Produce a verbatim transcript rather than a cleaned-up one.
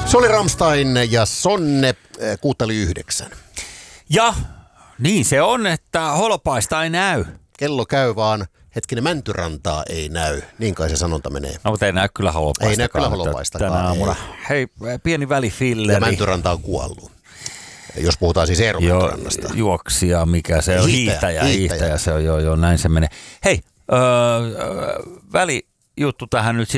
Se oli Rammstein ja Sonne, kuutta yli yhdeksän. Ja niin se on, että Holopaista ei näy. Kello käy vaan, hetkinen, Mäntyrantaa ei näy. Niin kai se sanonta menee. No, mutta ei näy kyllä Holopaistakaan. Ei näy kyllä Holopaistakaan. Tänä aamuna. Hei, pieni välifilleri. Ja Mäntyranta on kuollut. Jos puhutaan siis Eero Mäntyrannasta. Juoksija, mikä se on, hiihtäjä, hiihtäjä, hiihtäjä, hiihtäjä se on, joo, joo, näin se menee. Hei, öö, välijuttu tähän nyt